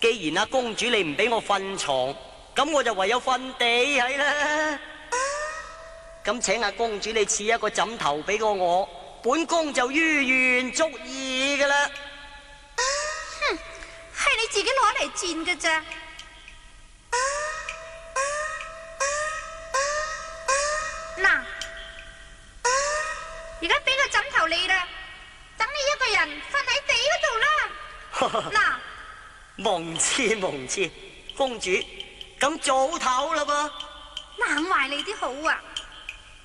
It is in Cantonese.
既然公主你唔俾我瞓床，咁我就唯有瞓地係啦。咁請公主你賜一個枕頭俾我，本宮就於願足矣噶啦。 哼，係你自己攞嚟賤噶咋？嗱，而家俾個枕頭你啦，等你一個人瞓喺地嗰度啦。嗱， 蒙賜，公主，咁早唞啦噃。 冷壞你啲好啊！